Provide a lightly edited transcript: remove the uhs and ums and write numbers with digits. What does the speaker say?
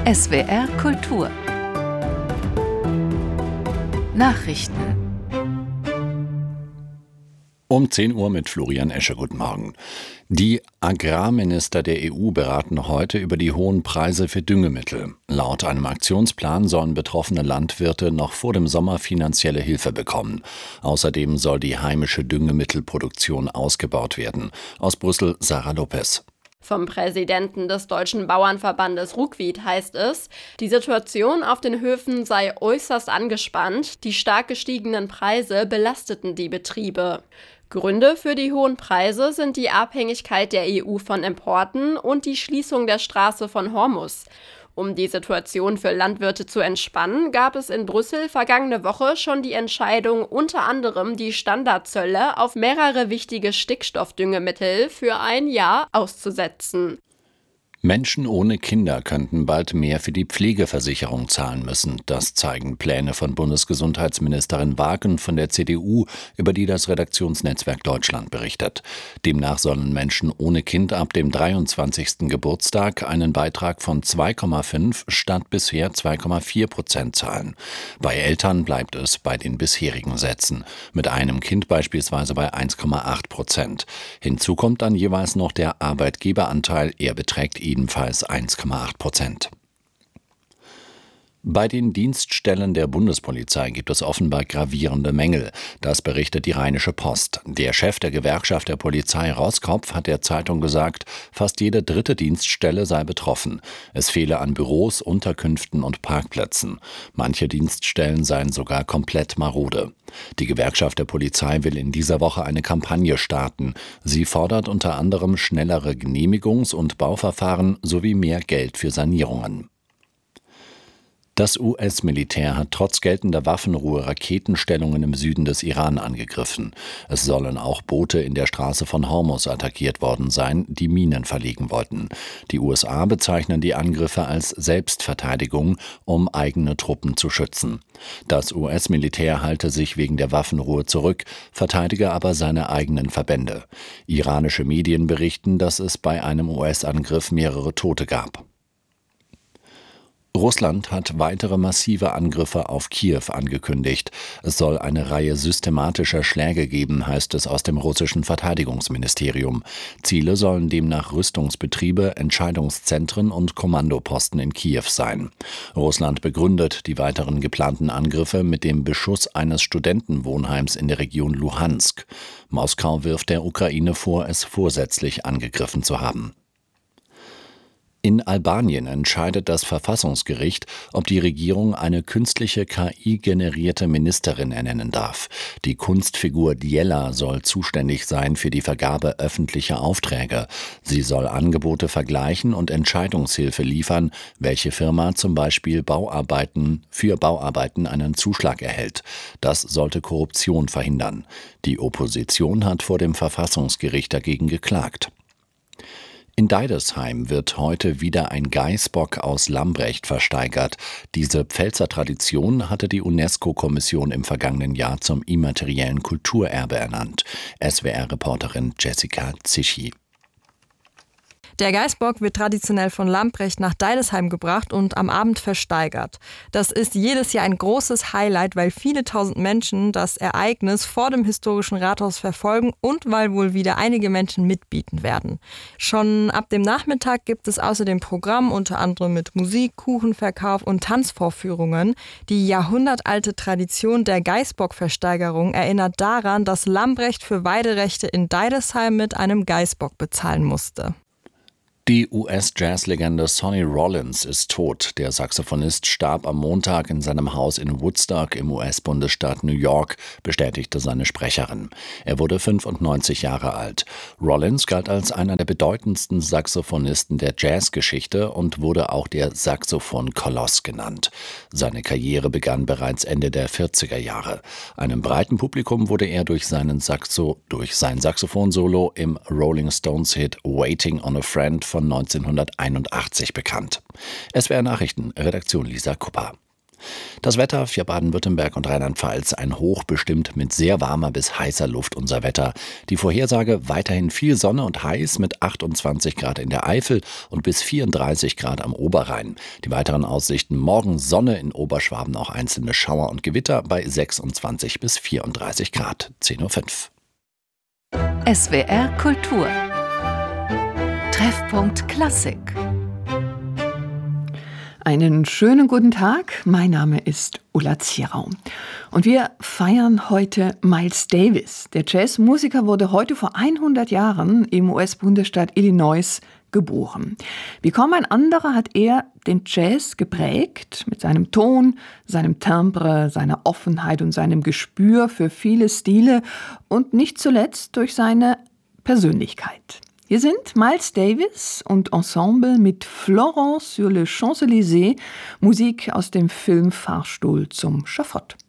SWR Kultur Nachrichten Um 10 Uhr mit Florian Escher. Guten Morgen. Die Agrarminister der EU beraten heute über die hohen Preise für Düngemittel. Laut einem Aktionsplan sollen betroffene Landwirte noch vor dem Sommer finanzielle Hilfe bekommen. Außerdem soll die heimische Düngemittelproduktion ausgebaut werden. Aus Brüssel Sarah Lopez. Vom Präsidenten des Deutschen Bauernverbandes Ruckwied heißt es, die Situation auf den Höfen sei äußerst angespannt, die stark gestiegenen Preise belasteten die Betriebe. Gründe für die hohen Preise sind die Abhängigkeit der EU von Importen und die Schließung der Straße von Hormuz. Um die Situation für Landwirte zu entspannen, gab es in Brüssel vergangene Woche schon die Entscheidung, unter anderem die Standardzölle auf mehrere wichtige Stickstoffdüngemittel für ein Jahr auszusetzen. Menschen ohne Kinder könnten bald mehr für die Pflegeversicherung zahlen müssen. Das zeigen Pläne von Bundesgesundheitsministerin Wagen von der CDU, über die das Redaktionsnetzwerk Deutschland berichtet. Demnach sollen Menschen ohne Kind ab dem 23. Geburtstag einen Beitrag von 2,5 statt bisher 2,4% zahlen. Bei Eltern bleibt es bei den bisherigen Sätzen, mit einem Kind beispielsweise bei 1,8%. Hinzu kommt dann jeweils noch der Arbeitgeberanteil, er beträgt ebenfalls 1,8%. Bei den Dienststellen der Bundespolizei gibt es offenbar gravierende Mängel. Das berichtet die Rheinische Post. Der Chef der Gewerkschaft der Polizei, Roskopf, hat der Zeitung gesagt, fast jede dritte Dienststelle sei betroffen. Es fehle an Büros, Unterkünften und Parkplätzen. Manche Dienststellen seien sogar komplett marode. Die Gewerkschaft der Polizei will in dieser Woche eine Kampagne starten. Sie fordert unter anderem schnellere Genehmigungs- und Bauverfahren sowie mehr Geld für Sanierungen. Das US-Militär hat trotz geltender Waffenruhe Raketenstellungen im Süden des Iran angegriffen. Es sollen auch Boote in der Straße von Hormuz attackiert worden sein, die Minen verlegen wollten. Die USA bezeichnen die Angriffe als Selbstverteidigung, um eigene Truppen zu schützen. Das US-Militär halte sich wegen der Waffenruhe zurück, verteidige aber seine eigenen Verbände. Iranische Medien berichten, dass es bei einem US-Angriff mehrere Tote gab. Russland hat weitere massive Angriffe auf Kiew angekündigt. Es soll eine Reihe systematischer Schläge geben, heißt es aus dem russischen Verteidigungsministerium. Ziele sollen demnach Rüstungsbetriebe, Entscheidungszentren und Kommandoposten in Kiew sein. Russland begründet die weiteren geplanten Angriffe mit dem Beschuss eines Studentenwohnheims in der Region Luhansk. Moskau wirft der Ukraine vor, es vorsätzlich angegriffen zu haben. In Albanien entscheidet das Verfassungsgericht, ob die Regierung eine künstliche KI-generierte Ministerin ernennen darf. Die Kunstfigur Djella soll zuständig sein für die Vergabe öffentlicher Aufträge. Sie soll Angebote vergleichen und Entscheidungshilfe liefern, welche Firma zum Beispiel für Bauarbeiten einen Zuschlag erhält. Das sollte Korruption verhindern. Die Opposition hat vor dem Verfassungsgericht dagegen geklagt. In Deidesheim wird heute wieder ein Geißbock aus Lambrecht versteigert. Diese Pfälzer Tradition hatte die UNESCO-Kommission im vergangenen Jahr zum immateriellen Kulturerbe ernannt. SWR-Reporterin Jessica Zischi. Der Geißbock wird traditionell von Lambrecht nach Deidesheim gebracht und am Abend versteigert. Das ist jedes Jahr ein großes Highlight, weil viele tausend Menschen das Ereignis vor dem historischen Rathaus verfolgen und weil wohl wieder einige Menschen mitbieten werden. Schon ab dem Nachmittag gibt es außerdem Programm, unter anderem mit Musik, Kuchenverkauf und Tanzvorführungen. Die jahrhundertalte Tradition der Geißbock-Versteigerung erinnert daran, dass Lambrecht für Weiderechte in Deidesheim mit einem Geißbock bezahlen musste. Die US-Jazz-Legende Sonny Rollins ist tot. Der Saxophonist starb am Montag in seinem Haus in Woodstock im US-Bundesstaat New York, bestätigte seine Sprecherin. Er wurde 95 Jahre alt. Rollins galt als einer der bedeutendsten Saxophonisten der Jazzgeschichte und wurde auch der Saxophon-Koloss genannt. Seine Karriere begann bereits Ende der 40er Jahre. Einem breiten Publikum wurde er durch sein Saxophon-Solo im Rolling Stones-Hit Waiting on a Friend von 1981 bekannt. SWR Nachrichten, Redaktion Lisa Kupper. Das Wetter für Baden-Württemberg und Rheinland-Pfalz: ein Hoch bestimmt mit sehr warmer bis heißer Luft unser Wetter. Die Vorhersage: weiterhin viel Sonne und heiß mit 28 Grad in der Eifel und bis 34 Grad am Oberrhein. Die weiteren Aussichten: morgen Sonne, in Oberschwaben auch einzelne Schauer und Gewitter bei 26 bis 34 Grad. 10:05 Uhr. SWR Kultur. Treffpunkt Klassik. Einen schönen guten Tag, mein Name ist Ulla Zierau und wir feiern heute Miles Davis. Der Jazzmusiker wurde heute vor 100 Jahren im US-Bundesstaat Illinois geboren. Wie kaum ein anderer hat er den Jazz geprägt mit seinem Ton, seinem Timbre, seiner Offenheit und seinem Gespür für viele Stile und nicht zuletzt durch seine Persönlichkeit. Hier sind Miles Davis und Ensemble mit Florence sur les Champs-Élysées, Musik aus dem Film Fahrstuhl zum Schafott.